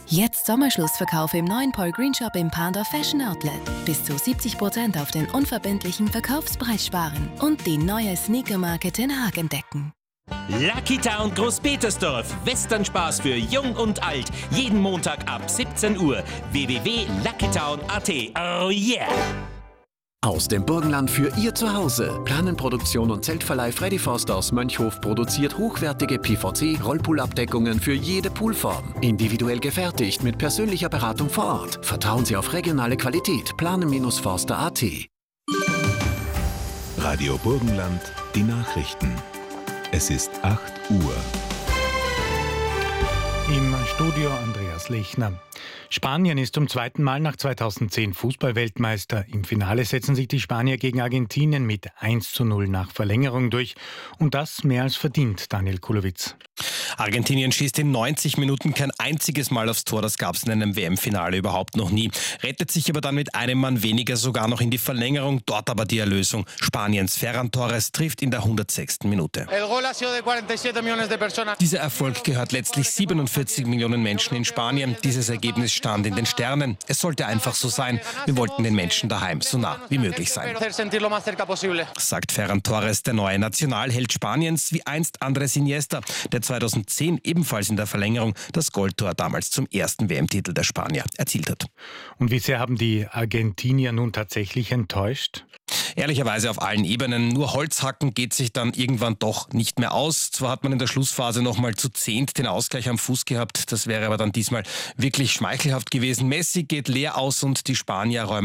Jetzt Sommerschlussverkauf im neuen Paul Green Shop im Pandorf Fashion Outlet. Bis zu 70% auf den unverbindlichen Verkaufspreis sparen und die neue Sneakermarke Den Haag entdecken. Lucky Town Großpetersdorf. Westernspaß für Jung und Alt. Jeden Montag ab 17 Uhr. www.luckytown.at. Oh yeah! Aus dem Burgenland für Ihr Zuhause. Planenproduktion und Zeltverleih Freddy Forster aus Mönchhof produziert hochwertige PVC-Rollpoolabdeckungen für jede Poolform. Individuell gefertigt mit persönlicher Beratung vor Ort. Vertrauen Sie auf regionale Qualität. Planen-Forster.at. Radio Burgenland, die Nachrichten. Es ist 8 Uhr. Im Studio Andreas Lechner. Spanien ist zum zweiten Mal nach 2010 Fußballweltmeister. Im Finale setzen sich die Spanier gegen Argentinien mit 1:0 nach Verlängerung durch. Und das mehr als verdient, Daniel Kulowitz. Argentinien schießt in 90 Minuten kein einziges Mal aufs Tor. Das gab es in einem WM-Finale überhaupt noch nie. Rettet sich aber dann mit einem Mann weniger sogar noch in die Verlängerung. Dort aber die Erlösung. Spaniens Ferran Torres trifft in der 106. Minute. Dieser Erfolg gehört letztlich 47 Millionen Menschen in Spanien. Dieses Ergebnis stand in den Sternen. Es sollte einfach so sein. Wir wollten den Menschen daheim so nah wie möglich sein, sagt Ferran Torres, der neue Nationalheld Spaniens, wie einst Andrés Iniesta, der 2010 ebenfalls in der Verlängerung das Goldtor damals zum ersten WM-Titel der Spanier erzielt hat. Und wie sehr haben die Argentinier nun tatsächlich enttäuscht? Ehrlicherweise auf allen Ebenen. Nur Holzhacken geht sich dann irgendwann doch nicht mehr aus. Zwar hat man in der Schlussphase noch mal zu 10 den Ausgleich am Fuß gehabt. Das wäre aber dann diesmal wirklich schmeichelhaft gewesen. Messi geht leer aus und die Spanier räumen